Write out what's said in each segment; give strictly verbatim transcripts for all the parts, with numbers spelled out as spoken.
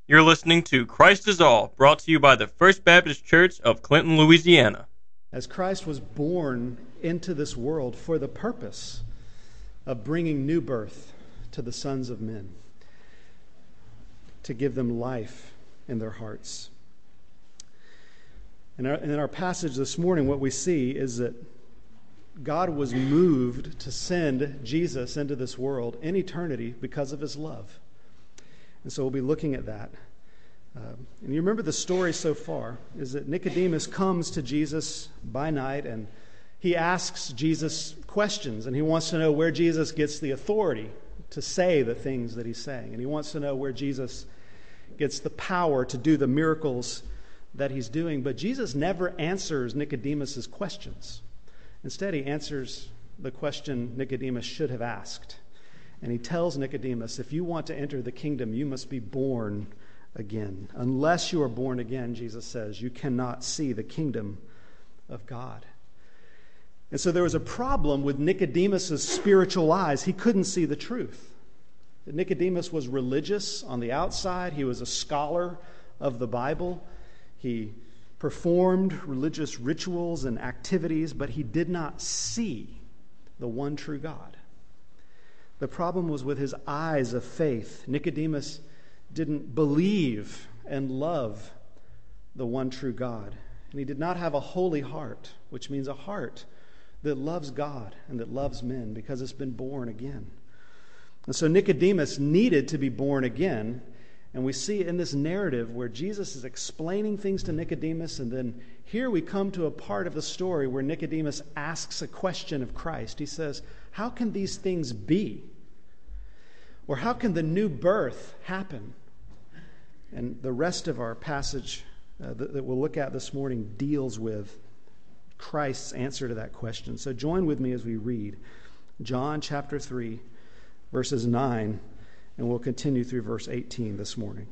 You're listening to Christ is All, brought to you by the First Baptist Church of Clinton, Louisiana. As Christ was born into this world for the purpose of bringing new birth to the sons of men, to give them life in their hearts. In our, in our passage this morning, what we see is that God was moved to send Jesus into this world in eternity because of his love. And so we'll be looking at that. Uh, and you remember the story so far is that Nicodemus comes to Jesus by night and he asks Jesus questions, and he wants to know where Jesus gets the authority to say the things that he's saying. And he wants to know where Jesus gets the power to do the miracles that he's doing. But Jesus never answers Nicodemus's questions. Instead, he answers the question Nicodemus should have asked. And he tells Nicodemus, if you want to enter the kingdom, you must be born again. Unless you are born again, Jesus says, you cannot see the kingdom of God. And so there was a problem with Nicodemus's spiritual eyes. He couldn't see the truth. Nicodemus was religious on the outside. He was a scholar of the Bible. He performed religious rituals and activities, but he did not see the one true God. The problem was with his eyes of faith. Nicodemus didn't believe and love the one true God. And he did not have a holy heart, which means a heart that loves God and that loves men because it's been born again. And so Nicodemus needed to be born again. And we see in this narrative where Jesus is explaining things to Nicodemus, and then here we come to a part of the story where Nicodemus asks a question of Christ. He says, how can these things be? Or how can the new birth happen? And the rest of our passage uh, that, that we'll look at this morning deals with Christ's answer to that question. So join with me as we read John chapter three, verses nine, and we'll continue through verse eighteen this morning.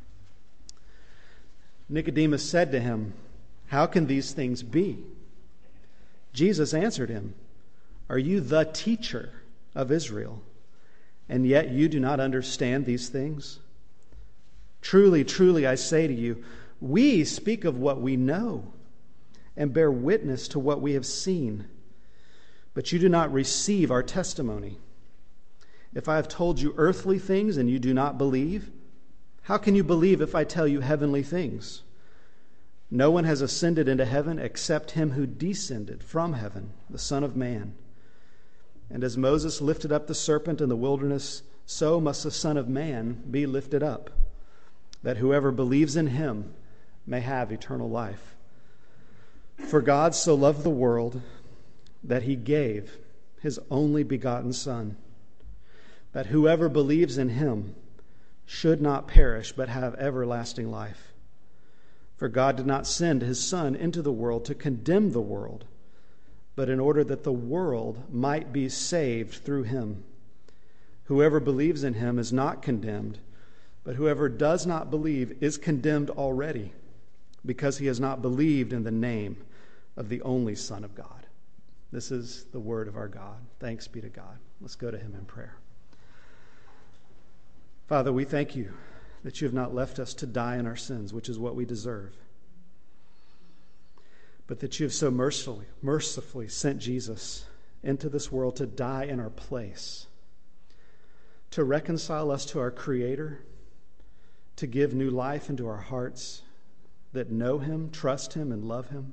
Nicodemus said to him, how can these things be? Jesus answered him, are you the teacher of Israel, and yet you do not understand these things? Truly, truly, I say to you, we speak of what we know and bear witness to what we have seen, but you do not receive our testimony. If I have told you earthly things and you do not believe, how can you believe if I tell you heavenly things? No one has ascended into heaven except him who descended from heaven, the Son of Man. And as Moses lifted up the serpent in the wilderness, so must the Son of Man be lifted up, that whoever believes in him may have eternal life. For God so loved the world that he gave his only begotten Son, that whoever believes in him should not perish but have everlasting life. For God did not send his Son into the world to condemn the world, but in order that the world might be saved through him. Whoever believes in him is not condemned, but whoever does not believe is condemned already, because he has not believed in the name of the only Son of God. This is the word of our God. Thanks be to God. Let's go to him in prayer. Father, we thank you that you have not left us to die in our sins, which is what we deserve, but that you have so mercifully, mercifully sent Jesus into this world to die in our place, to reconcile us to our Creator, to give new life into our hearts that know him, trust him, and love him,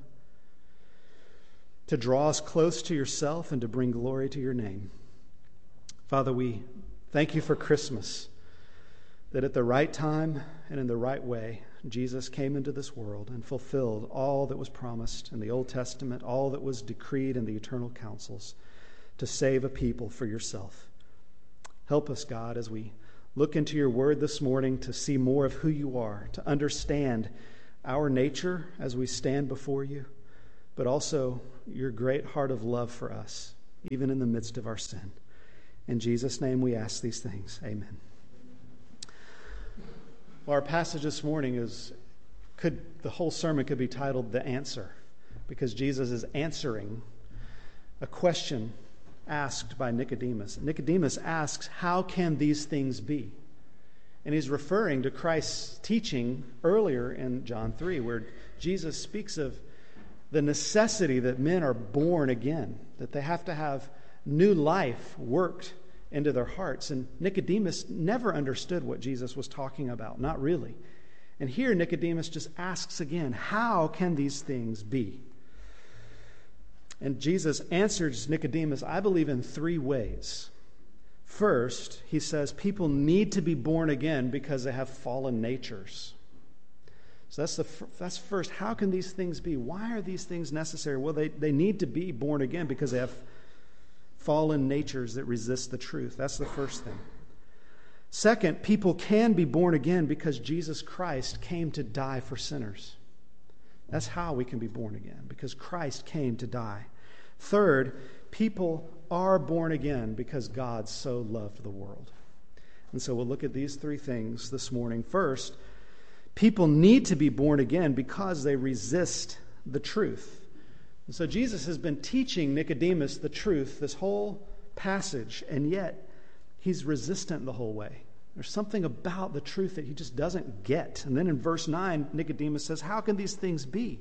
to draw us close to yourself and to bring glory to your name. Father, we thank you for Christmas, that at the right time and in the right way, Jesus came into this world and fulfilled all that was promised in the Old Testament, all that was decreed in the eternal councils, to save a people for yourself. Help us, God, as we look into your word this morning to see more of who you are, to understand our nature as we stand before you, but also your great heart of love for us, even in the midst of our sin. In Jesus' name we ask these things. Amen. Well, our passage this morning is, could the whole sermon could be titled The Answer, because Jesus is answering a question asked by Nicodemus. Nicodemus asks, how can these things be? And he's referring to Christ's teaching earlier in John three, where Jesus speaks of the necessity that men are born again, that they have to have new life worked into their hearts. And Nicodemus never understood what Jesus was talking about, not really. And here Nicodemus just asks again, how can these things be? And Jesus answers Nicodemus, I believe, in three ways. First, he says people need to be born again because they have fallen natures. So that's the that's first. How can these things be? Why are these things necessary? Well, they, they need to be born again because they have fallen natures that resist the truth. That's the first thing. Second, people can be born again because Jesus Christ came to die for sinners. That's how we can be born again, because Christ came to die. Third, people are born again because God so loved the world. And so we'll look at these three things this morning. First, people need to be born again because they resist the truth. And so Jesus has been teaching Nicodemus the truth this whole passage, and yet he's resistant the whole way. There's something about the truth that he just doesn't get. And then in verse nine, Nicodemus says, how can these things be?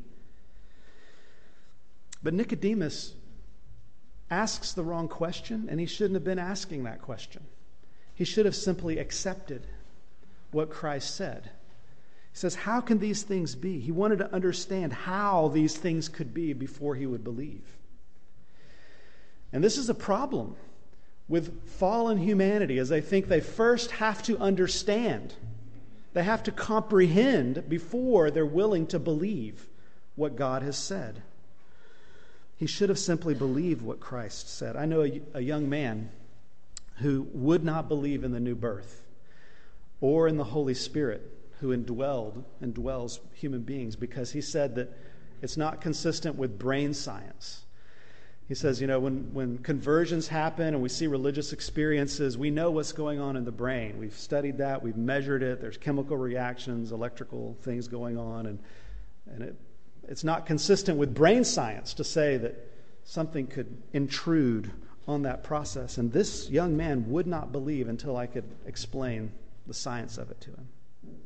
But Nicodemus asks the wrong question, and he shouldn't have been asking that question. He should have simply accepted what Christ said. He says, how can these things be? He wanted to understand how these things could be before he would believe. And this is a problem with fallen humanity, as they think they first have to understand. They have to comprehend before they're willing to believe what God has said. He should have simply believed what Christ said. I know a, a young man who would not believe in the new birth or in the Holy Spirit, who indwelled and dwells human beings, because he said that it's not consistent with brain science. He says, you know, when, when conversions happen and we see religious experiences, we know what's going on in the brain. We've studied that. We've measured it. There's chemical reactions, electrical things going on. And, and it, it's not consistent with brain science to say that something could intrude on that process. And this young man would not believe until I could explain the science of it to him.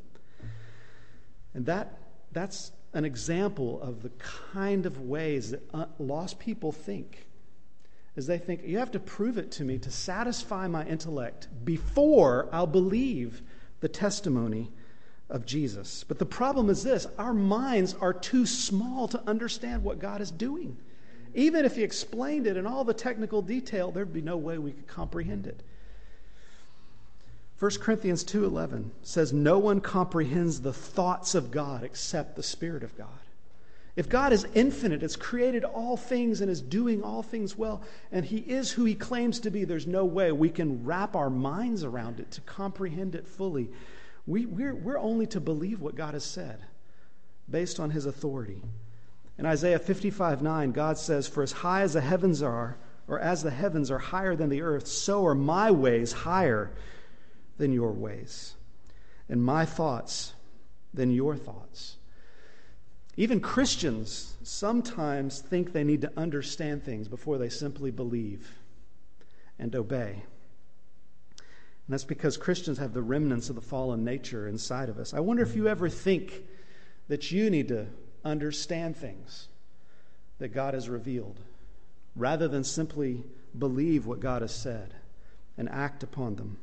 And that that's an example of the kind of ways that lost people think. Is they think, you have to prove it to me to satisfy my intellect before I'll believe the testimony of Jesus. But the problem is this: our minds are too small to understand what God is doing. Even if he explained it in all the technical detail, there'd be no way we could comprehend it. First Corinthians two eleven says, no one comprehends the thoughts of God except the Spirit of God. If God is infinite, has created all things and is doing all things well, and he is who he claims to be, there's no way we can wrap our minds around it to comprehend it fully. We, we're, we're only to believe what God has said based on his authority. In Isaiah fifty-five nine, God says, for as high as the heavens are, or as the heavens are higher than the earth, so are my ways higher than your ways, and my thoughts than your thoughts. Even Christians sometimes think they need to understand things before they simply believe and obey. And that's because Christians have the remnants of the fallen nature inside of us. I wonder if you ever think that you need to understand things that God has revealed, rather than simply believe what God has said and act upon them.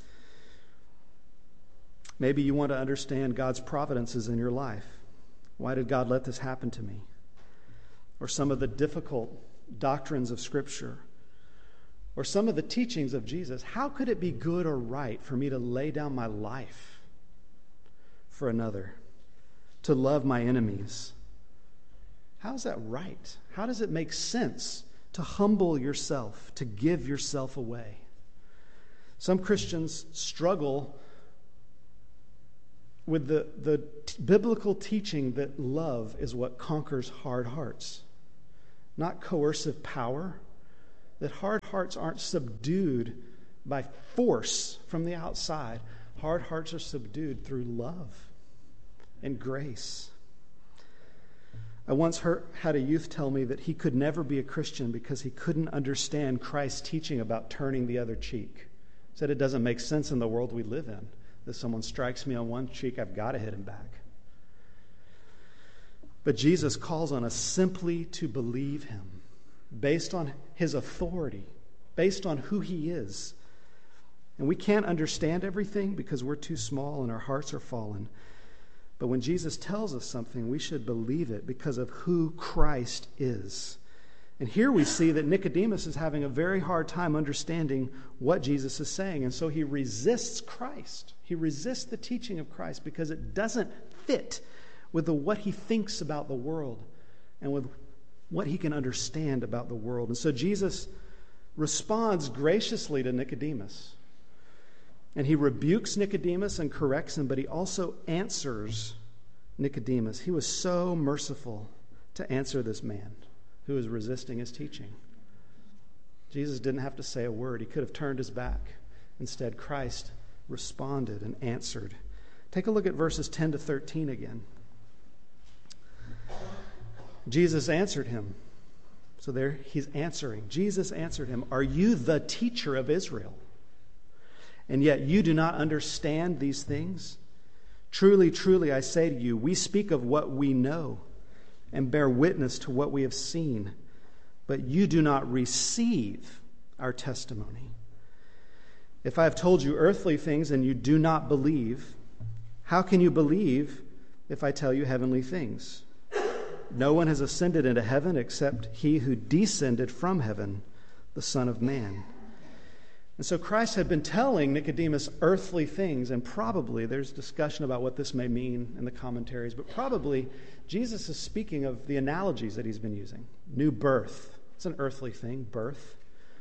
Maybe you want to understand God's providences in your life. Why did God let this happen to me? Or some of the difficult doctrines of Scripture, or some of the teachings of Jesus. How could it be good or right for me to lay down my life for another, to love my enemies? How is that right? How does it make sense to humble yourself, to give yourself away? Some Christians struggle with the, the t- biblical teaching that love is what conquers hard hearts, not coercive power, that hard hearts aren't subdued by force from the outside. Hard hearts are subdued through love and grace. I once heard, had a youth tell me that he could never be a Christian because he couldn't understand Christ's teaching about turning the other cheek. He said it doesn't make sense in the world we live in. If someone strikes me on one cheek, I've got to hit him back. But Jesus calls on us simply to believe him, based on his authority, based on who he is. And we can't understand everything because we're too small and our hearts are fallen. But when Jesus tells us something, we should believe it because of who Christ is. And here we see that Nicodemus is having a very hard time understanding what Jesus is saying. And so he resists Christ. He resists the teaching of Christ because it doesn't fit with the, what he thinks about the world and with what he can understand about the world. And so Jesus responds graciously to Nicodemus. And he rebukes Nicodemus and corrects him, but he also answers Nicodemus. He was so merciful to answer this man who was resisting his teaching. Jesus didn't have to say a word. He could have turned his back. Instead, Christ responded and answered. Take a look at verses ten to thirteen again. Jesus answered him. So there he's answering. Jesus answered him, "Are you the teacher of Israel? And yet you do not understand these things? Truly, truly, I say to you, we speak of what we know and bear witness to what we have seen, but you do not receive our testimony. If I have told you earthly things and you do not believe, how can you believe if I tell you heavenly things? No one has ascended into heaven except he who descended from heaven, the Son of Man." And so Christ had been telling Nicodemus earthly things, and probably there's discussion about what this may mean in the commentaries, but probably Jesus is speaking of the analogies that he's been using. New birth. It's an earthly thing, birth.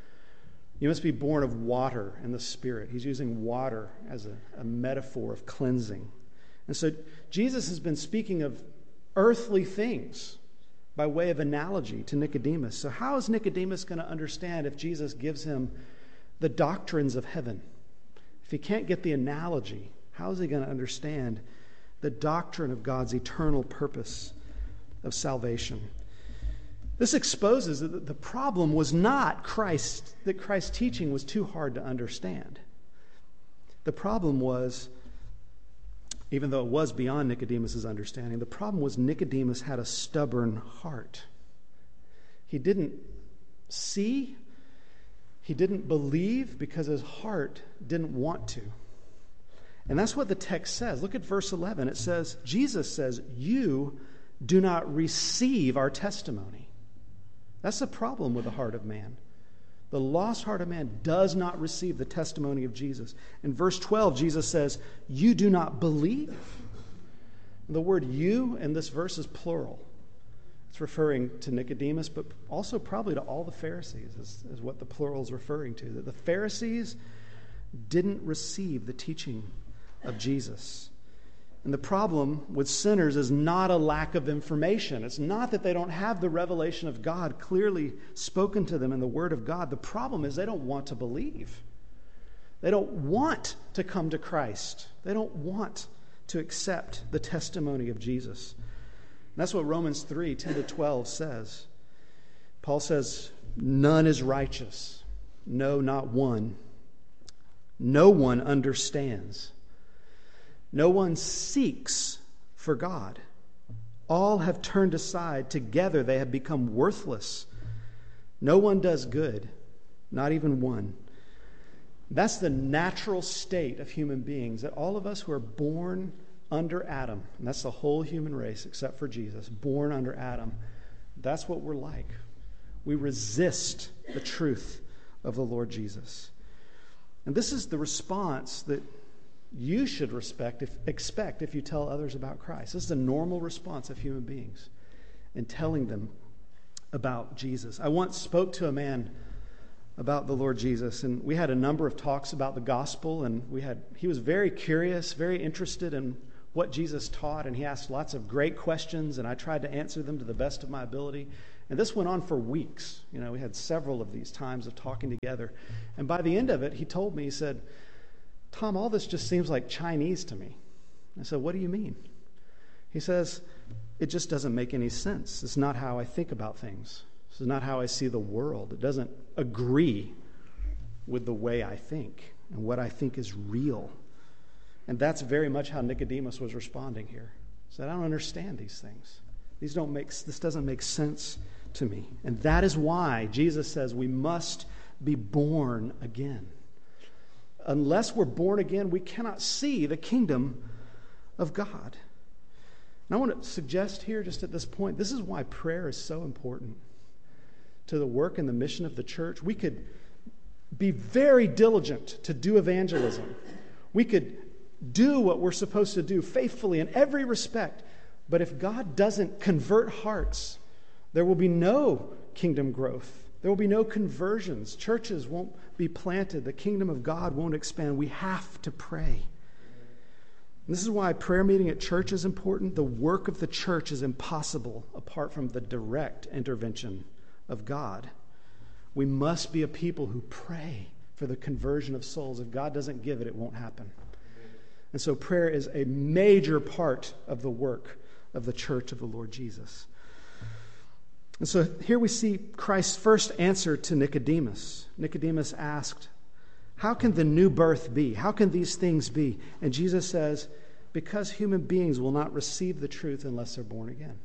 You must be born of water and the Spirit. He's using water as a, a metaphor of cleansing. And so Jesus has been speaking of earthly things by way of analogy to Nicodemus. So how is Nicodemus going to understand if Jesus gives him the doctrines of heaven? If he can't get the analogy, how is he going to understand the doctrine of God's eternal purpose of salvation? This exposes that the problem was not Christ, that Christ's teaching was too hard to understand. The problem was, even though it was beyond Nicodemus' understanding, the problem was Nicodemus had a stubborn heart. He didn't see, he didn't believe because his heart didn't want to. And that's what the text says. Look at verse eleven. It says, Jesus says, "You do not receive our testimony." That's the problem with the heart of man. The lost heart of man does not receive the testimony of Jesus. In verse twelve, Jesus says, "You do not believe." The word "you" in this verse is plural. It's referring to Nicodemus, but also probably to all the Pharisees, is, is what the plural is referring to. That the Pharisees didn't receive the teaching of Jesus. And the problem with sinners is not a lack of information. It's not that they don't have the revelation of God clearly spoken to them in the Word of God. The problem is they don't want to believe. They don't want to come to Christ. They don't want to accept the testimony of Jesus. And that's what Romans three, ten to twelve says. Paul says, "None is righteous. No, not one. No one understands. No one seeks for God. All have turned aside. Together they have become worthless. No one does good, not even one." That's the natural state of human beings, that all of us who are born under Adam, and that's the whole human race except for Jesus, born under Adam, that's what we're like. We resist the truth of the Lord Jesus. And this is the response that you should respect if, expect if you tell others about Christ. This is the normal response of human beings in telling them about Jesus. I once spoke to a man about the Lord Jesus, and we had a number of talks about the gospel, and we had he was very curious, very interested in what Jesus taught, and he asked lots of great questions, and I tried to answer them to the best of my ability. And this went on for weeks. You know, we had several of these times of talking together. And by the end of it, he told me, he said, "Tom, all this just seems like Chinese to me." I said, "What do you mean?" He says, "It just doesn't make any sense. It's not how I think about things. This is not how I see the world. It doesn't agree with the way I think and what I think is real." And that's very much how Nicodemus was responding here. He said, I don't understand these things. These don't make, this doesn't make sense to me. And that is why Jesus says we must be born again. Unless we're born again, we cannot see the kingdom of God. And I want to suggest here, just at this point, this is why prayer is so important to the work and the mission of the church. We could be very diligent to do evangelism. We could do what we're supposed to do faithfully in every respect. But if God doesn't convert hearts, there will be no kingdom growth. There will be no conversions. Churches won't be planted. The kingdom of God won't expand. We have to pray. And this is why prayer meeting at church is important. The work of the church is impossible apart from the direct intervention of God. We must be a people who pray for the conversion of souls. If God doesn't give it, it won't happen. And so prayer is a major part of the work of the church of the Lord Jesus. And so here we see Christ's first answer to Nicodemus. Nicodemus asked, how can the new birth be? How can these things be? And Jesus says, because human beings will not receive the truth unless they're born again.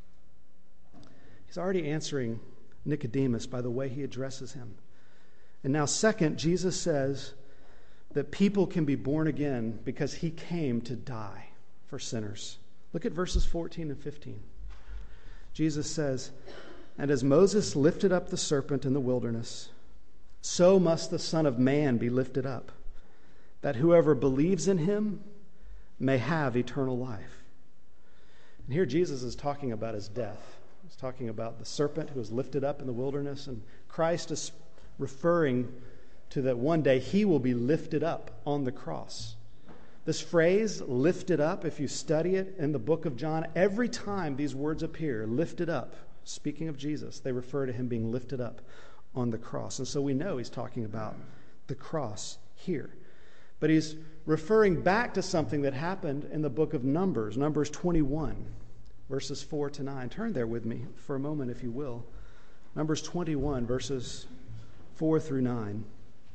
He's already answering Nicodemus by the way he addresses him. And now second, Jesus says that people can be born again because he came to die for sinners. Look at verses fourteen and fifteen. Jesus says, and as Moses lifted up the serpent in the wilderness, so must the Son of Man be lifted up, that whoever believes in him may have eternal life. And here Jesus is talking about his death. He's talking about the serpent who was lifted up in the wilderness, and Christ is referring to that one day he will be lifted up on the cross. This phrase, lifted up, if you study it in the book of John, every time these words appear, lifted up, speaking of Jesus, they refer to him being lifted up on the cross. And so we know he's talking about the cross here. But he's referring back to something that happened in the book of Numbers, Numbers twenty-one, verses four to nine. Turn there with me for a moment, if you will. Numbers twenty-one, verses four through nine.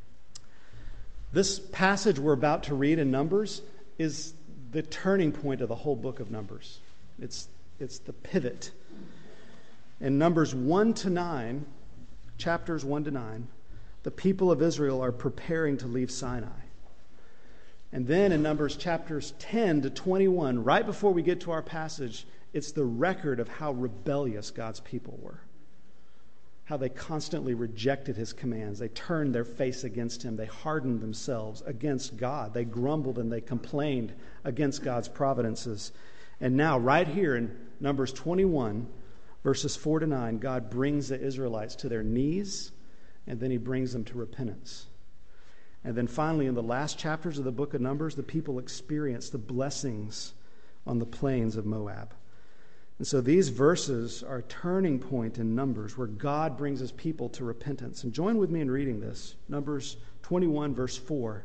This passage we're about to read in Numbers is the turning point of the whole book of Numbers. It's, it's the pivot. In Numbers one to nine, chapters one to nine, the people of Israel are preparing to leave Sinai. And then in Numbers chapters ten to twenty-one, right before we get to our passage, it's the record of how rebellious God's people were. How they constantly rejected his commands. They turned their face against him. They hardened themselves against God. They grumbled and they complained against God's providences. And now, right here in Numbers twenty-one, verses four to nine, God brings the Israelites to their knees, and then he brings them to repentance. And then finally, in the last chapters of the book of Numbers, the people experience the blessings on the plains of Moab. And so these verses are a turning point in Numbers where God brings his people to repentance. And join with me in reading this. Numbers twenty-one, verse four.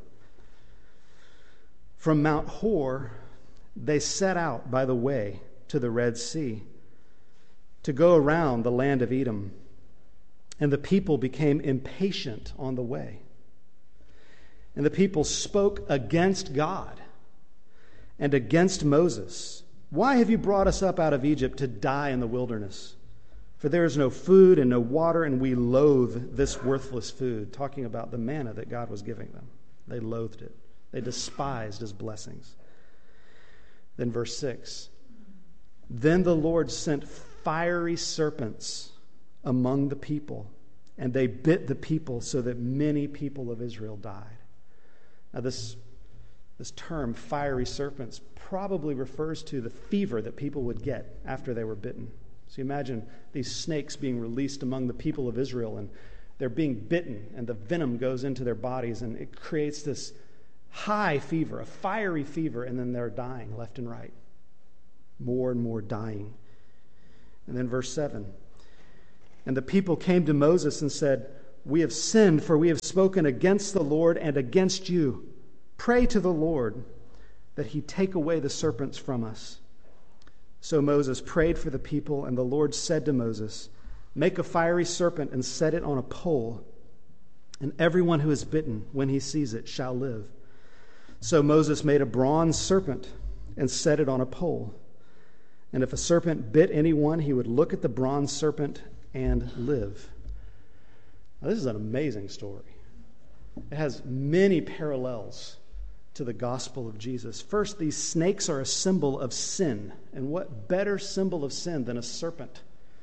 From Mount Hor, they set out by the way to the Red Sea to go around the land of Edom. And the people became impatient on the way. And the people spoke against God and against Moses. Why have you brought us up out of Egypt to die in the wilderness? For there is no food and no water, and we loathe this worthless food. Talking about the manna that God was giving them. They loathed it. They despised his blessings. Then verse six. Then the Lord sent fiery serpents among the people, and they bit the people so that many people of Israel died. Now this, this term, fiery serpents, probably refers to the fever that people would get after they were bitten. So you imagine these snakes being released among the people of Israel, and they're being bitten, and the venom goes into their bodies, and it creates this high fever, a fiery fever, and then they're dying left and right. More and more dying. And then verse seven. And the people came to Moses and said, we have sinned, for we have spoken against the Lord and against you. Pray to the Lord that he take away the serpents from us. So Moses prayed for the people, and the Lord said to Moses, make a fiery serpent and set it on a pole, and everyone who is bitten, when he sees it, shall live. So Moses made a bronze serpent and set it on a pole. And if a serpent bit anyone, he would look at the bronze serpent and live. Now, this is an amazing story. It has many parallels to the gospel of Jesus. First, these snakes are a symbol of sin. And what better symbol of sin than a serpent?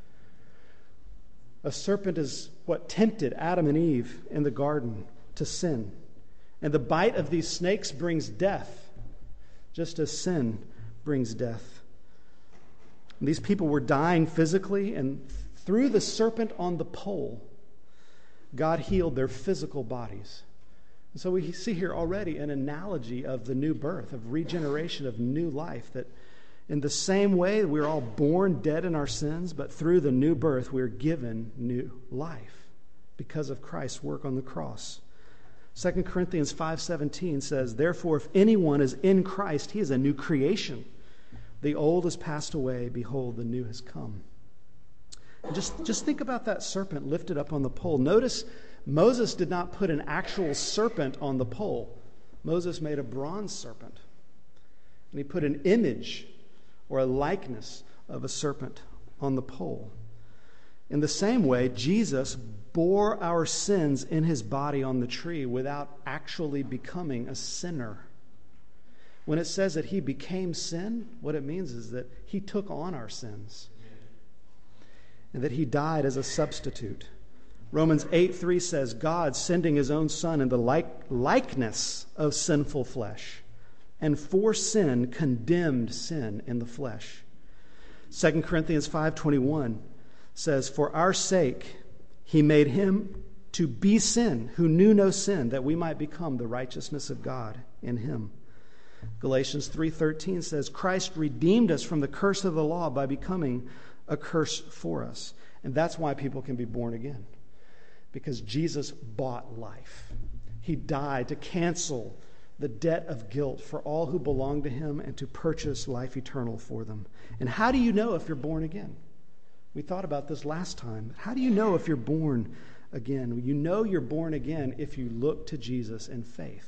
A serpent is what tempted Adam and Eve in the garden to sin. And the bite of these snakes brings death, just as sin brings death. And these people were dying physically, and through the serpent on the pole, God healed their physical bodies. And so we see here already an analogy of the new birth, of regeneration, of new life, that in the same way we're all born dead in our sins, but through the new birth we're given new life because of Christ's work on the cross. Second Corinthians five seventeen says, "Therefore, if anyone is in Christ, he is a new creation. The old has passed away, behold, the new has come." And just, just think about that serpent lifted up on the pole. Notice Moses did not put an actual serpent on the pole. Moses made a bronze serpent. And he put an image or a likeness of a serpent on the pole. In the same way, Jesus bore our sins in his body on the tree without actually becoming a sinner. When it says that he became sin, what it means is that he took on our sins and that he died as a substitute. Romans eight three says, God sending his own Son in the like, likeness of sinful flesh, and for sin condemned sin in the flesh. Second Corinthians five twenty-one says, for our sake he made him to be sin, who knew no sin, that we might become the righteousness of God in him. Galatians three thirteen says, Christ redeemed us from the curse of the law by becoming a curse for us. And that's why people can be born again. Because Jesus bought life. He died to cancel the debt of guilt for all who belong to him and to purchase life eternal for them. And how do you know if you're born again? We thought about this last time. How do you know if you're born again? You know you're born again if you look to Jesus in faith.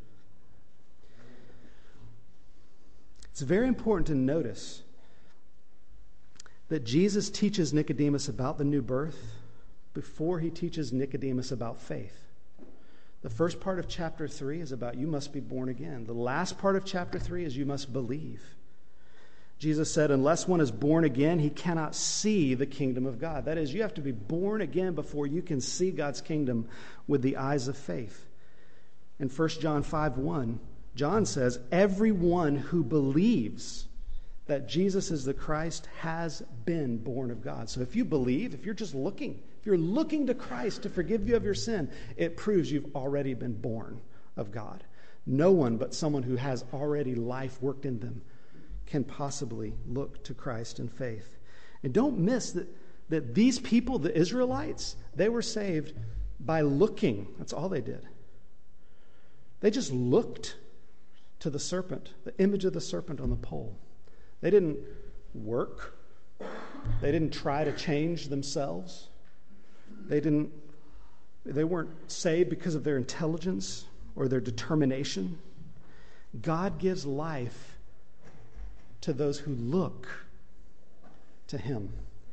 It's very important to notice that Jesus teaches Nicodemus about the new birth before he teaches Nicodemus about faith. The first part of chapter three is about you must be born again. The last part of chapter three is you must believe. Jesus said, unless one is born again, he cannot see the kingdom of God. That is, you have to be born again before you can see God's kingdom with the eyes of faith. In First John five one, John says, everyone who believes that Jesus is the Christ has been born of God. So if you believe, if you're just looking, if you're looking to Christ to forgive you of your sin, it proves you've already been born of God. No one but someone who has already life worked in them can possibly look to Christ in faith. And don't miss that, that these people, the Israelites, they were saved by looking. That's all they did. They just looked to the serpent, the image of the serpent on the pole. They didn't work. They didn't try to change themselves. They didn't, they weren't saved because of their intelligence or their determination. God gives life to those who look to him.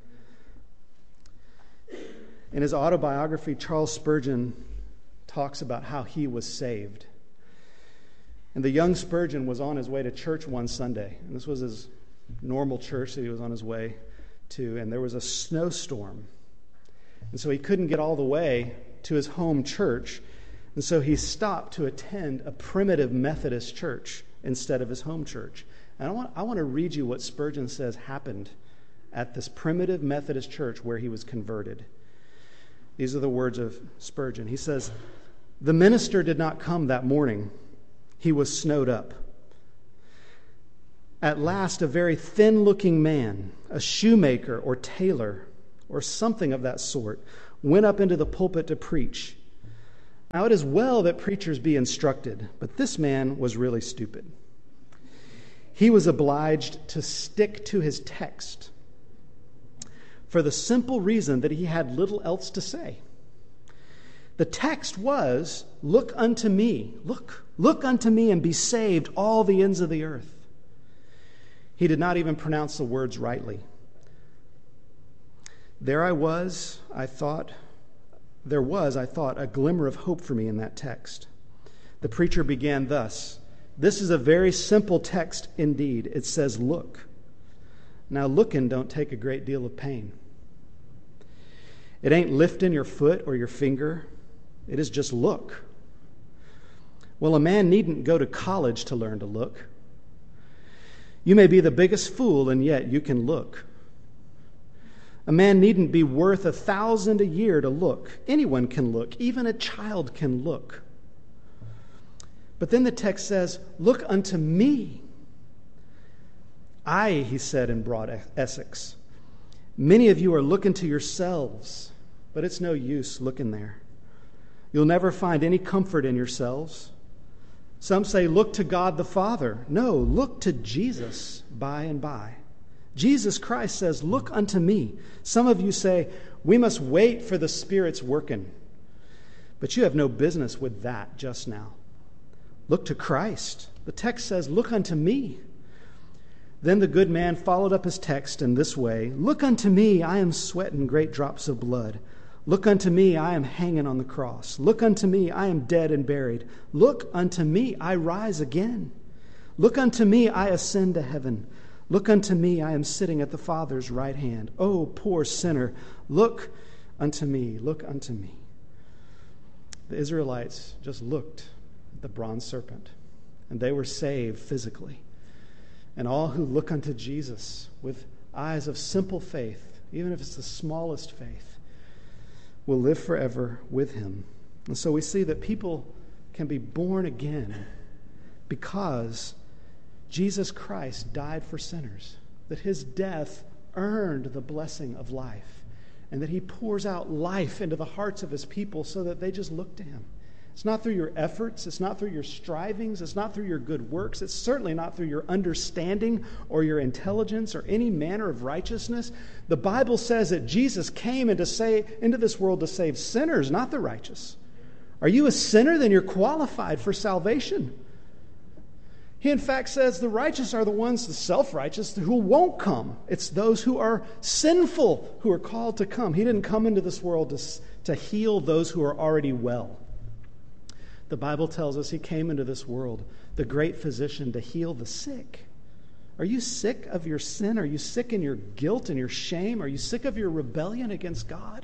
In his autobiography, Charles Spurgeon talks about how he was saved. And the young Spurgeon was on his way to church one Sunday. And this was his normal church that he was on his way to. And there was a snowstorm. And so he couldn't get all the way to his home church. And so he stopped to attend a primitive Methodist church instead of his home church. And I want, I want to read you what Spurgeon says happened at this primitive Methodist church where he was converted. These are the words of Spurgeon. He says, the minister did not come that morning. He was snowed up. At last, a very thin-looking man, a shoemaker or tailor or something of that sort, went up into the pulpit to preach. Now, it is well that preachers be instructed, but this man was really stupid. He was obliged to stick to his text for the simple reason that he had little else to say. The text was, look unto me. Look, look unto me and be saved, all the ends of the earth. He did not even pronounce the words rightly. There I was, I thought, there was, I thought, a glimmer of hope for me in that text. The preacher began thus. This is a very simple text indeed. It says, look. Now, looking don't take a great deal of pain. It ain't lifting your foot or your finger. It is just look. Well, a man needn't go to college to learn to look. You may be the biggest fool, and yet you can look. A man needn't be worth a thousand a year to look. Anyone can look. Even a child can look. But then the text says, look unto me. I, he said in broad Essex, many of you are looking to yourselves, but it's no use looking there. You'll never find any comfort in yourselves. Some say, look to God the Father. No, look to Jesus by and by. Jesus Christ says, look unto me. Some of you say, we must wait for the Spirit's working. But you have no business with that just now. Look to Christ. The text says, look unto me. Then the good man followed up his text in this way, look unto me, I am sweating great drops of blood. Look unto me, I am hanging on the cross. Look unto me, I am dead and buried. Look unto me, I rise again. Look unto me, I ascend to heaven. Look unto me, I am sitting at the Father's right hand. Oh, poor sinner, look unto me, look unto me. The Israelites just looked at the bronze serpent, and they were saved physically. And all who look unto Jesus with eyes of simple faith, even if it's the smallest faith, will live forever with him. And so we see that people can be born again because Jesus Christ died for sinners, that his death earned the blessing of life, and that he pours out life into the hearts of his people so that they just look to him. It's not through your efforts, it's not through your strivings, it's not through your good works, it's certainly not through your understanding or your intelligence or any manner of righteousness. The Bible says that Jesus came into, say, into this world to save sinners, not the righteous. Are you a sinner? Then you're qualified for salvation. He in fact says the righteous are the ones, the self-righteous, who won't come. It's those who are sinful who are called to come. He didn't come into this world to, to heal those who are already well. The Bible tells us he came into this world, the great physician, to heal the sick. Are you sick of your sin? Are you sick in your guilt and your shame? Are you sick of your rebellion against God?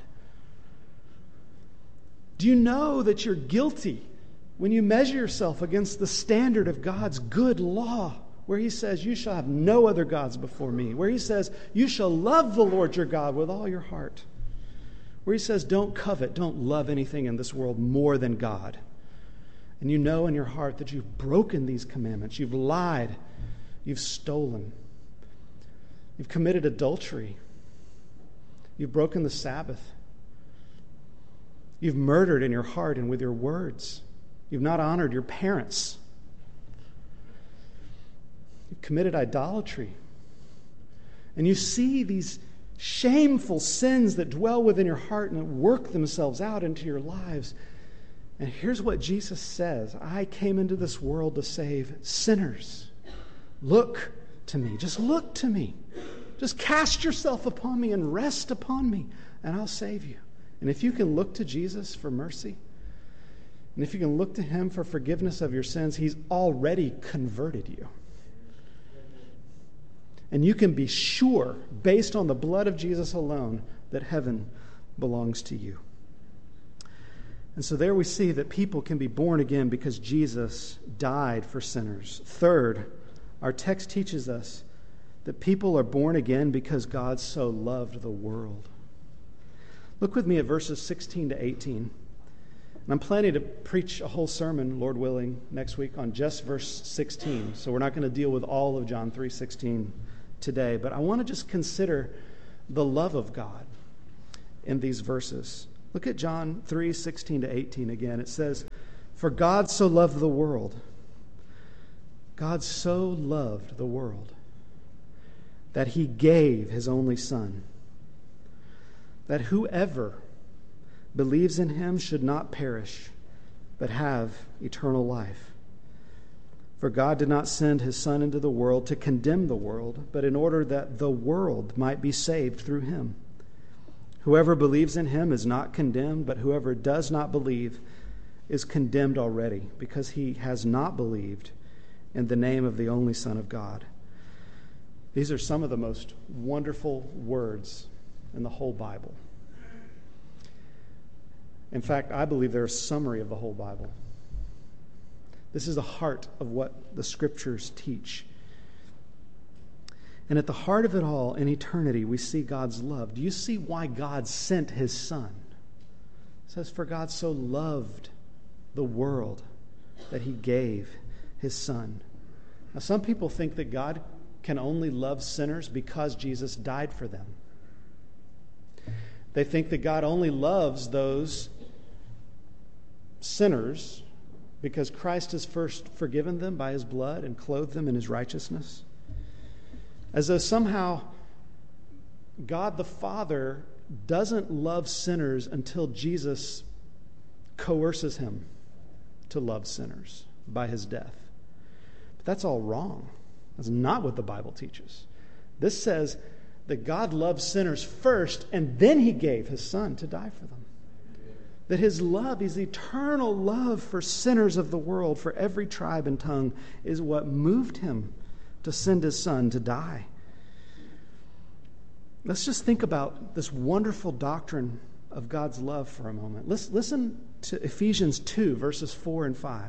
Do you know that you're guilty when you measure yourself against the standard of God's good law, where he says, you shall have no other gods before me, where he says, you shall love the Lord your God with all your heart, where he says, don't covet, don't love anything in this world more than God. And you know in your heart that you've broken these commandments. You've lied. You've stolen. You've committed adultery. You've broken the Sabbath. You've murdered in your heart and with your words. You've not honored your parents. You've committed idolatry. And you see these shameful sins that dwell within your heart and work themselves out into your lives. And here's what Jesus says. I came into this world to save sinners. Look to me. Just look to me. Just cast yourself upon me and rest upon me, and I'll save you. And if you can look to Jesus for mercy, and if you can look to him for forgiveness of your sins, he's already converted you. And you can be sure, based on the blood of Jesus alone, that heaven belongs to you. And so there we see that people can be born again because Jesus died for sinners. Third, our text teaches us that people are born again because God so loved the world. Look with me at verses sixteen to eighteen. And I'm planning to preach a whole sermon, Lord willing, next week on just verse sixteen. So we're not going to deal with all of John three sixteen today, but I want to just consider the love of God in these verses. Look at John three sixteen to eighteen again. It says, for God so loved the world. God so loved the world that he gave his only Son, that whoever believes in him should not perish, but have eternal life. For God did not send his Son into the world to condemn the world, but in order that the world might be saved through him. Whoever believes in him is not condemned, but whoever does not believe is condemned already, because he has not believed in the name of the only Son of God. These are some of the most wonderful words in the whole Bible. In fact, I believe they're a summary of the whole Bible. This is the heart of what the Scriptures teach. And at the heart of it all, in eternity, we see God's love. Do you see why God sent his Son? It says, for God so loved the world that he gave his Son. Now, some people think that God can only love sinners because Jesus died for them. They think that God only loves those sinners because Christ has first forgiven them by his blood and clothed them in his righteousness. As though somehow God the Father doesn't love sinners until Jesus coerces him to love sinners by his death. But that's all wrong. That's not what the Bible teaches. This says that God loved sinners first, and then he gave his Son to die for them. That his love, his eternal love for sinners of the world, for every tribe and tongue, is what moved him to send his Son to die. Let's just think about this wonderful doctrine of God's love for a moment. Listen, listen to Ephesians two, verses four and five.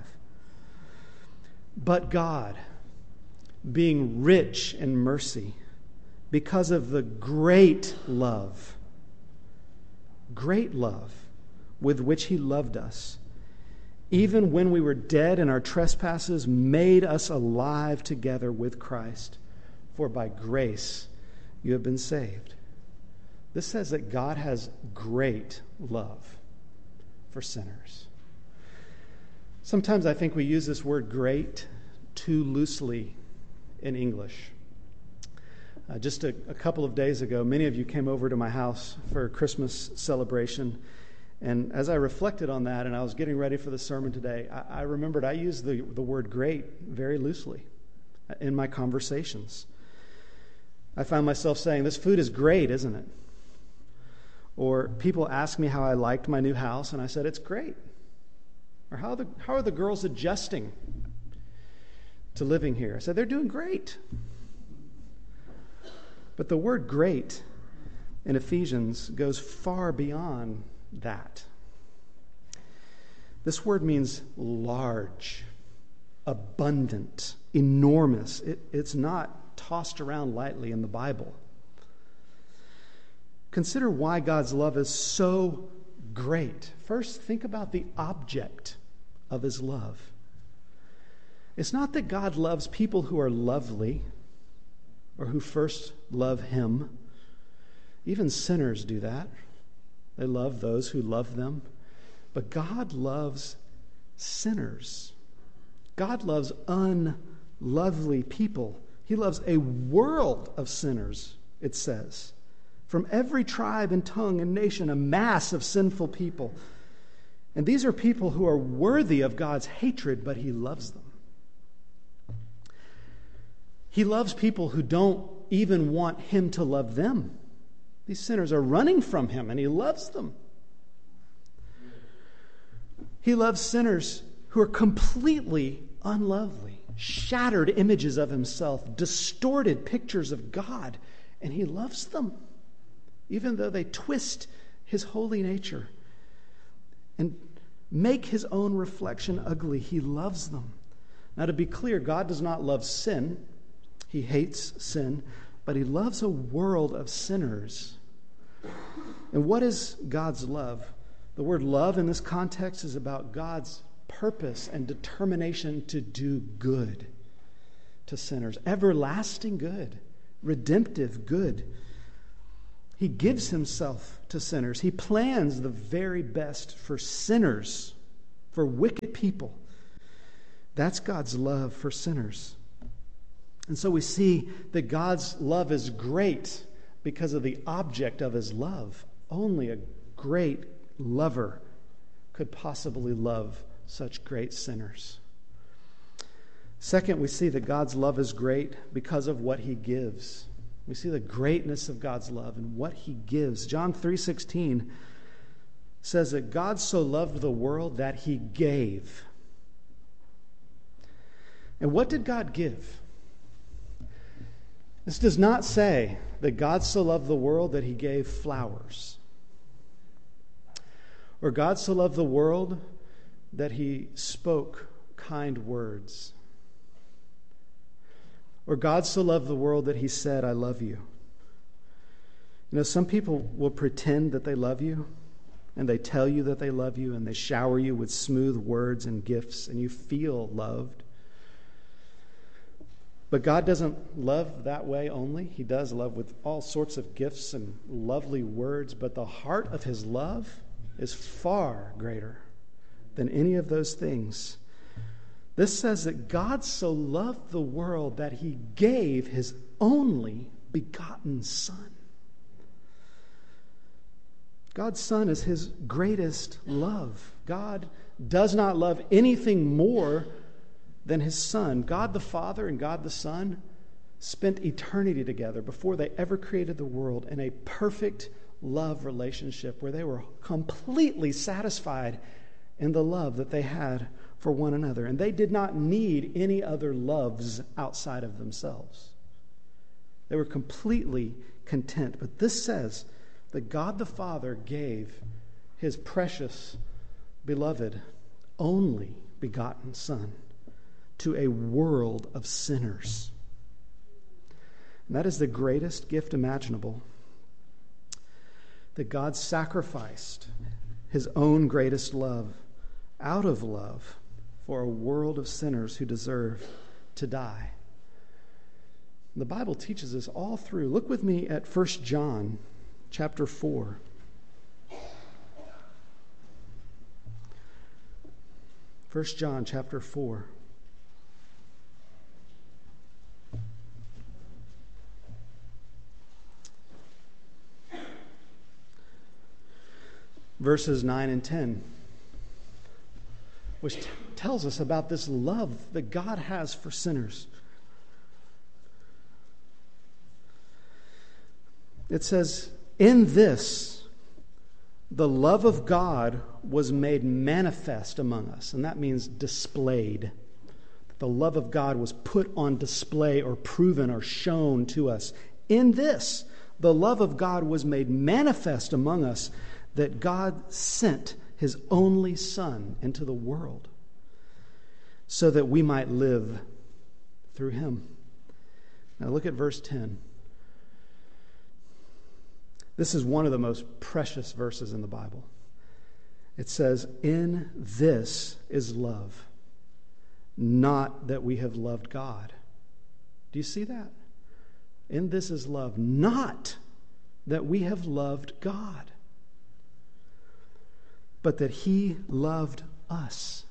But God, being rich in mercy, because of the great love, great love with which he loved us, even when we were dead in our trespasses, made us alive together with Christ. For by grace you have been saved. This says that God has great love for sinners. Sometimes I think we use this word great too loosely in English. Uh, just a, a couple of days ago, many of you came over to my house for a Christmas celebration. And as I reflected on that and I was getting ready for the sermon today, I, I remembered I used the, the word great very loosely in my conversations. I found myself saying, this food is great, isn't it? Or people ask me how I liked my new house, and I said, it's great. Or how, the, how are the girls adjusting to living here? I said, they're doing great. But the word great in Ephesians goes far beyond that. This word means large, abundant, enormous. It, it's not tossed around lightly in the Bible. Consider why God's love is so great. First, think about the object of his love. It's not that God loves people who are lovely or who first love him. Even sinners do that. They love those who love them. But God loves sinners. God loves unlovely people. He loves a world of sinners, it says. From every tribe and tongue and nation, a mass of sinful people. And these are people who are worthy of God's hatred, but he loves them. He loves people who don't even want him to love them. These sinners are running from him, and he loves them. He loves sinners who are completely unlovely, shattered images of himself, distorted pictures of God, and he loves them, even though they twist his holy nature and make his own reflection ugly. He loves them. Now, to be clear, God does not love sin. He hates sin, but he loves a world of sinners. And what is God's love? The word love in this context is about God's purpose and determination to do good to sinners. Everlasting good, redemptive good. He gives himself to sinners. He plans the very best for sinners, for wicked people. That's God's love for sinners. And so we see that God's love is great because of the object of his love. Only a great lover could possibly love such great sinners. Second, we see that God's love is great because of what he gives. We see the greatness of God's love and what he gives. John three sixteen says that God so loved the world that he gave. And what did God give? This does not say that God so loved the world that he gave flowers. Or God so loved the world that he spoke kind words. Or God so loved the world that he said, I love you. You know, some people will pretend that they love you, and they tell you that they love you, and they shower you with smooth words and gifts, and you feel loved. But God doesn't love that way only. He does love with all sorts of gifts and lovely words, but the heart of his love is far greater than any of those things. This says that God so loved the world that he gave his only begotten Son. God's Son is his greatest love. God does not love anything more than his Son. God the Father and God the Son spent eternity together before they ever created the world in a perfect love relationship where they were completely satisfied in the love that they had for one another. And they did not need any other loves outside of themselves. They were completely content. But this says that God the Father gave his precious, beloved, only begotten Son to a world of sinners. And that is the greatest gift imaginable. That God sacrificed his own greatest love out of love for a world of sinners who deserve to die. The Bible teaches us all through. Look with me at First John chapter four. First John chapter four. Verses nine and ten, which t- tells us about this love that God has for sinners. It says, in this, the love of God was made manifest among us. And that means displayed. The love of God was put on display or proven or shown to us. In this, the love of God was made manifest among us, that God sent his only Son into the world so that we might live through him. Now look at verse ten. This is one of the most precious verses in the Bible. It says, in this is love, not that we have loved God. Do you see that? In this is love, not that we have loved God, but that he loved us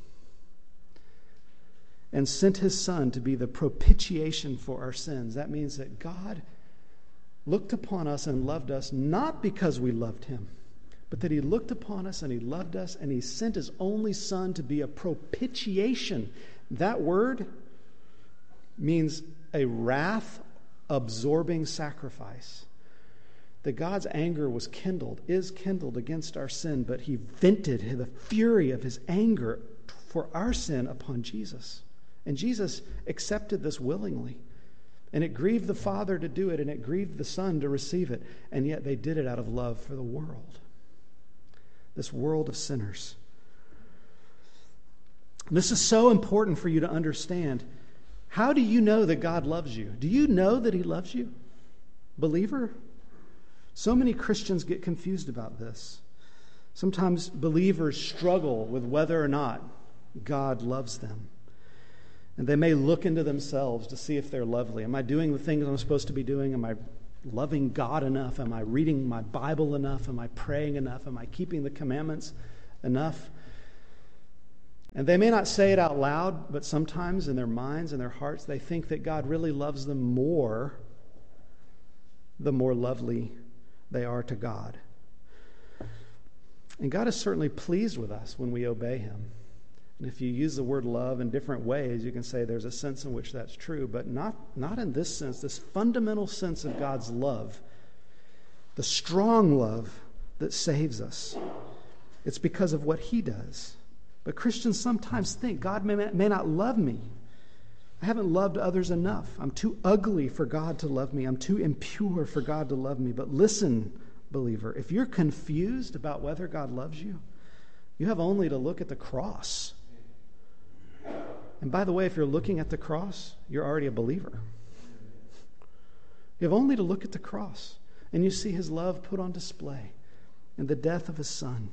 and sent his Son to be the propitiation for our sins. That means that God looked upon us and loved us not because we loved him, but that he looked upon us and he loved us and he sent his only Son to be a propitiation. That word means a wrath-absorbing sacrifice. That God's anger was kindled, is kindled against our sin, but he vented the fury of his anger for our sin upon Jesus. And Jesus accepted this willingly. And it grieved the Father to do it, and it grieved the Son to receive it. And yet they did it out of love for the world. This world of sinners. And this is so important for you to understand. How do you know that God loves you? Do you know that he loves you? Believer? So many Christians get confused about this. Sometimes believers struggle with whether or not God loves them. And they may look into themselves to see if they're lovely. Am I doing the things I'm supposed to be doing? Am I loving God enough? Am I reading my Bible enough? Am I praying enough? Am I keeping the commandments enough? And they may not say it out loud, but sometimes in their minds and their hearts, they think that God really loves them more the more lovely they are to God. And God is certainly pleased with us when we obey him. And if you use the word love in different ways, you can say there's a sense in which that's true, but not, not in this sense, this fundamental sense of God's love, the strong love that saves us. It's because of what he does. But Christians sometimes think God may, may not love me. I haven't loved others enough. I'm too ugly for God to love me. I'm too impure for God to love me. But listen, believer, if you're confused about whether God loves you, you have only to look at the cross. And by the way, if you're looking at the cross, you're already a believer. You have only to look at the cross, and you see his love put on display in the death of his son.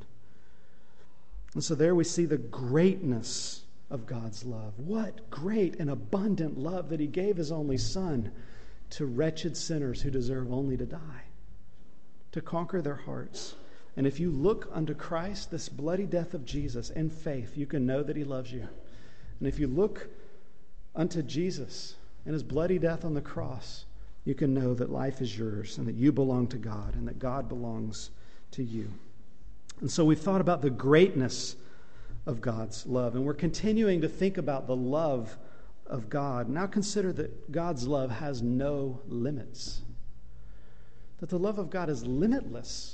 And so there we see the greatness of God's love. What great and abundant love that he gave his only son to wretched sinners who deserve only to die, to conquer their hearts. And if you look unto Christ, this bloody death of Jesus, in faith, you can know that he loves you. And if you look unto Jesus and his bloody death on the cross, you can know that life is yours and that you belong to God and that God belongs to you. And so we've thought about the greatness of God's love, and we're continuing to think about the love of God. Now consider that God's love has no limits, that the love of God is limitless.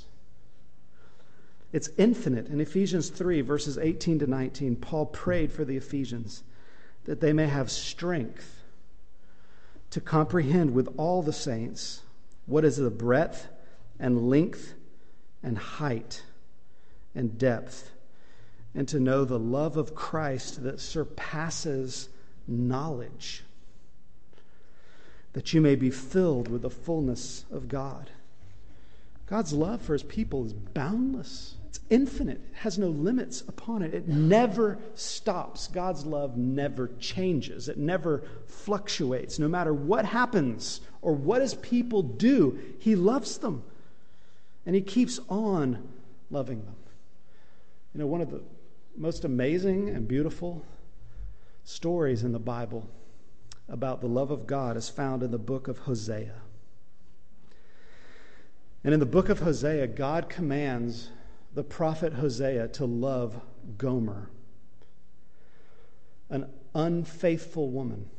It's infinite. In Ephesians three, verses eighteen to nineteen, Paul prayed for the Ephesians that they may have strength to comprehend with all the saints what is the breadth and length and height and depth, and to know the love of Christ that surpasses knowledge, that you may be filled with the fullness of God. God's love for his people is boundless. It's infinite. It has no limits upon it. It never stops. God's love never changes. It never fluctuates. No matter what happens or what his people do, he loves them. And he keeps on loving them. You know, one of the most amazing and beautiful stories in the Bible about the love of God is found in the book of Hosea. And in the book of Hosea, God commands the prophet Hosea to love Gomer, an unfaithful woman.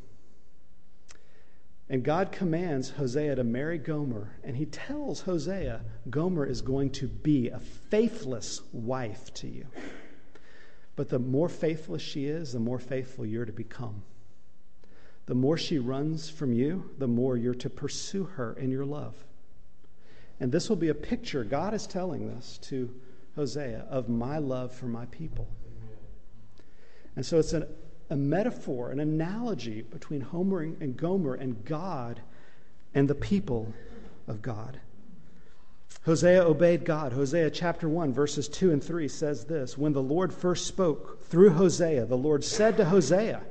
And God commands Hosea to marry Gomer, and he tells Hosea, Gomer is going to be a faithless wife to you. But the more faithless she is, the more faithful you're to become. The more she runs from you, the more you're to pursue her in your love. And this will be a picture, God is telling this to Hosea, of my love for my people. And so it's an, a metaphor, an analogy between Homer and Gomer and God and the people of God. Hosea obeyed God. Hosea chapter one, verses two and three says this: when the Lord first spoke through Hosea, the Lord said to Hosea,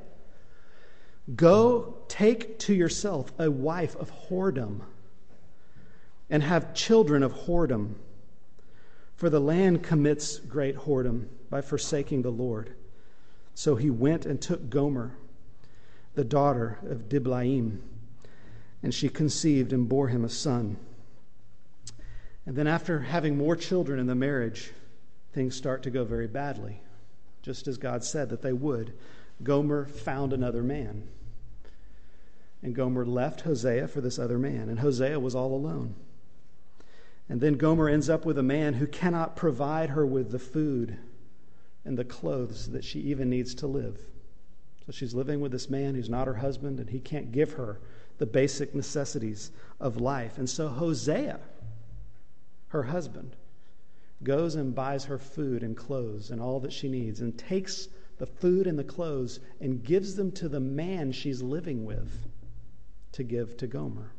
go take to yourself a wife of whoredom and have children of whoredom, for the land commits great whoredom by forsaking the Lord. So he went and took Gomer, the daughter of Diblaim, and she conceived and bore him a son. And then after having more children in the marriage, things start to go very badly, just as God said that they would. Gomer found another man, and Gomer left Hosea for this other man, and Hosea was all alone. And then Gomer ends up with a man who cannot provide her with the food and the clothes that she even needs to live. So she's living with this man who's not her husband, and he can't give her the basic necessities of life. And so Hosea, her husband, goes and buys her food and clothes and all that she needs, and takes the food and the clothes and gives them to the man she's living with to give to Gomer.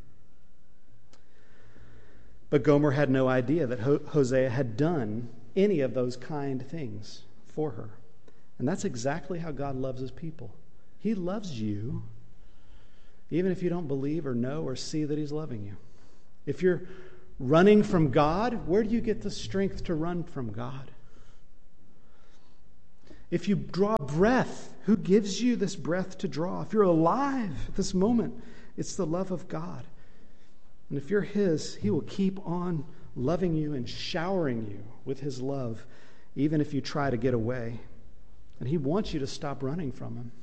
But Gomer had no idea that Hosea had done any of those kind things for her. And that's exactly how God loves his people. He loves you, even if you don't believe or know or see that he's loving you. If you're running from God, where do you get the strength to run from God? If you draw breath, who gives you this breath to draw? If you're alive at this moment, it's the love of God. And if you're his, he will keep on loving you and showering you with his love, even if you try to get away. And he wants you to stop running from him.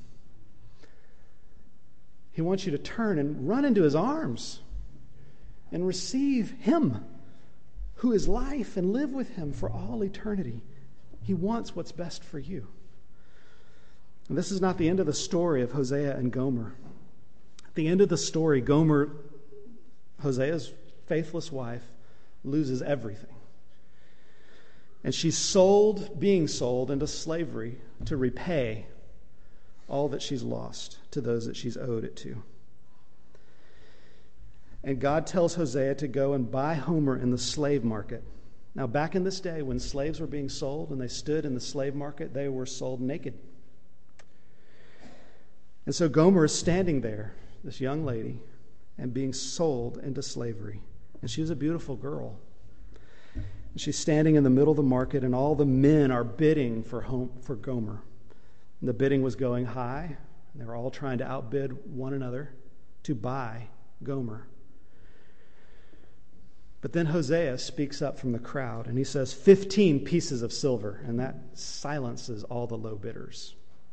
He wants you to turn and run into his arms and receive him, who is life, and live with him for all eternity. He wants what's best for you. And this is not the end of the story of Hosea and Gomer. At the end of the story, Gomer, Hosea's faithless wife, loses everything. And she's sold, being sold into slavery to repay all that she's lost to those that she's owed it to. And God tells Hosea to go and buy Homer in the slave market. Now, back in this day, when slaves were being sold and they stood in the slave market, they were sold naked. And so Gomer is standing there, this young lady, and being sold into slavery. And she was a beautiful girl. And she's standing in the middle of the market, and all the men are bidding for home, for Gomer. And the bidding was going high, and they were all trying to outbid one another to buy Gomer. But then Hosea speaks up from the crowd, and he says, fifteen pieces of silver, and that silences all the low bidders.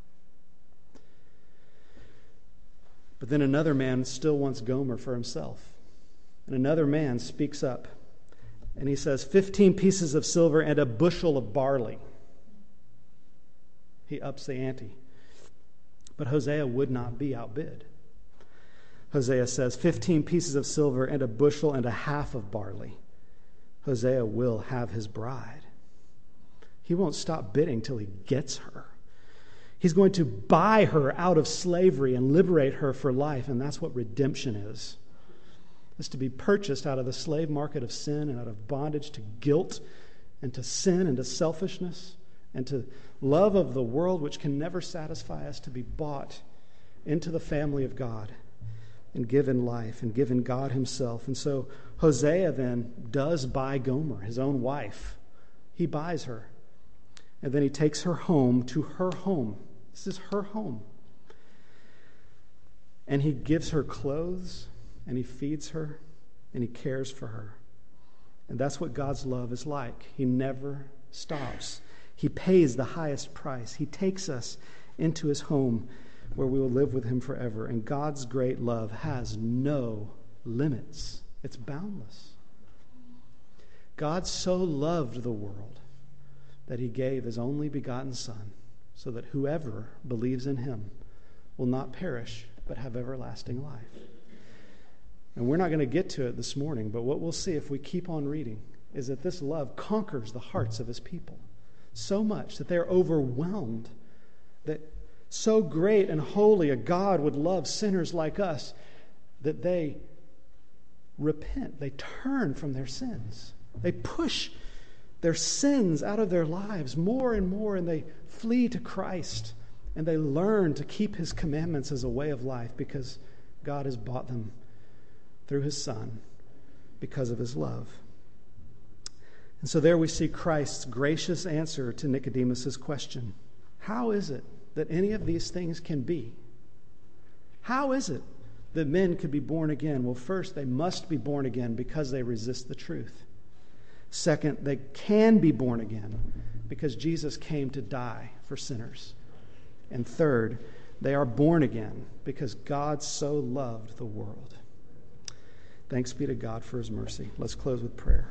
But then another man still wants Gomer for himself. And another man speaks up, and he says, fifteen pieces of silver and a bushel of barley. He ups the ante. But Hosea would not be outbid. Hosea says, fifteen pieces of silver and a bushel and a half of barley. Hosea will have his bride. He won't stop bidding till he gets her. He's going to buy her out of slavery and liberate her for life, and that's what redemption is. It's to be purchased out of the slave market of sin and out of bondage to guilt and to sin and to selfishness and to love of the world, which can never satisfy us, to be bought into the family of God and given life and given God himself. And so Hosea then does buy Gomer, his own wife. He buys her. And then he takes her home to her home. This is her home. And he gives her clothes, and he feeds her, and he cares for her. And that's what God's love is like. He never stops. He pays the highest price. He takes us into his home where we will live with him forever. And God's great love has no limits. It's boundless. God so loved the world that he gave his only begotten Son, so that whoever believes in him will not perish, but have everlasting life. And we're not going to get to it this morning, but what we'll see if we keep on reading is that this love conquers the hearts of his people so much that they're overwhelmed, that so great and holy a God would love sinners like us, that they repent, they turn from their sins. They push their sins out of their lives more and more, and they flee to Christ, and they learn to keep his commandments as a way of life because God has bought them through his Son because of his love. And so there we see Christ's gracious answer to Nicodemus's question. How is it that any of these things can be? How is it that men could be born again? Well, first, they must be born again because they resist the truth. Second, they can be born again because Jesus came to die for sinners. And third, they are born again because God so loved the world. Thanks be to God for his mercy. Let's close with prayer.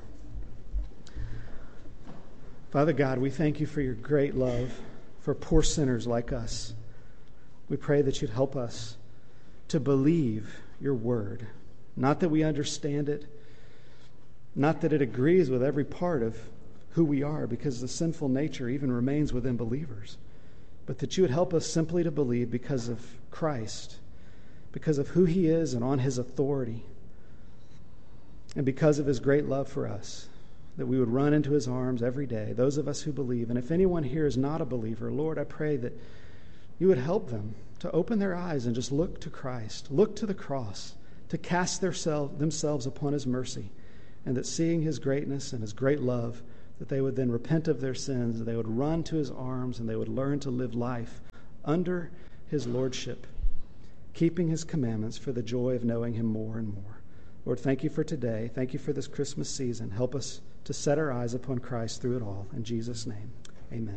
Father God, we thank you for your great love for poor sinners like us. We pray that you'd help us to believe your word. Not that we understand it, not that it agrees with every part of who we are, because the sinful nature even remains within believers, but that you would help us simply to believe because of Christ, because of who he is and on his authority, and because of his great love for us, that we would run into his arms every day, those of us who believe. And if anyone here is not a believer, Lord, I pray that you would help them to open their eyes and just look to Christ, look to the cross, to cast their self, themselves upon his mercy, and that seeing his greatness and his great love, that they would then repent of their sins, and they would run to his arms, and they would learn to live life under his lordship, keeping his commandments for the joy of knowing him more and more. Lord, thank you for today. Thank you for this Christmas season. Help us to set our eyes upon Christ through it all. In Jesus' name, amen.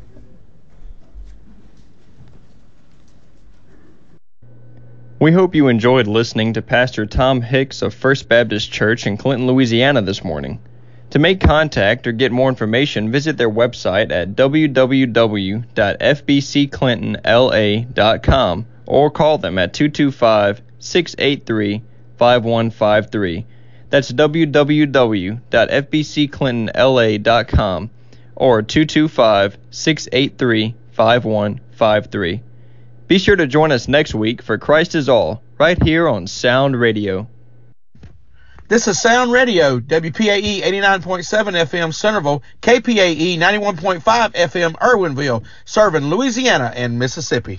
We hope you enjoyed listening to Pastor Tom Hicks of First Baptist Church in Clinton, Louisiana this morning. To make contact or get more information, visit their website at w w w dot f b c clinton l a dot com or call them at two two five, six eight three, five one five three. That's w w w dot f b c clinton l a dot com or two two five, six eight three, five one five three. Be sure to join us next week for Christ is All, right here on Sound Radio. This is Sound Radio, W P A E eighty-nine point seven F M Centerville, K P A E ninety-one point five F M Irwinville, serving Louisiana and Mississippi.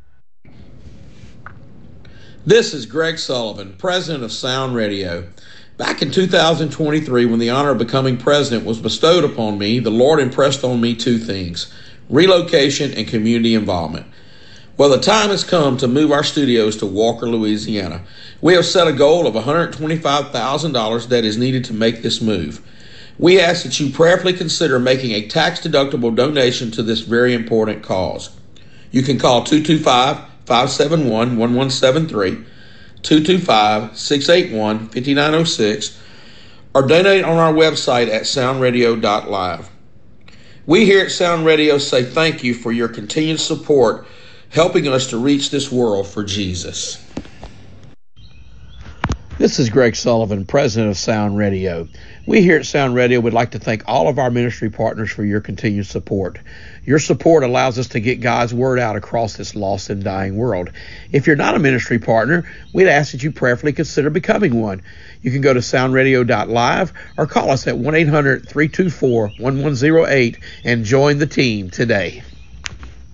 This is Greg Sullivan, president of Sound Radio. Back in two thousand twenty-three, when the honor of becoming president was bestowed upon me, the Lord impressed on me two things: relocation and community involvement. Well, the time has come to move our studios to Walker, Louisiana. We have set a goal of one hundred twenty-five thousand dollars that is needed to make this move. We ask that you prayerfully consider making a tax-deductible donation to this very important cause. You can call two two five, five seven one, one one seven three, two two five, six eight one, five nine zero six, or donate on our website at sound radio dot live. We here at Sound Radio say thank you for your continued support, helping us to reach this world for Jesus. This is Greg Sullivan, president of Sound Radio. We here at Sound Radio would like to thank all of our ministry partners for your continued support. Your support allows us to get God's word out across this lost and dying world. If you're not a ministry partner, we'd ask that you prayerfully consider becoming one. You can go to sound radio dot live or call us at one eight hundred, three two four, one one zero eight and join the team today.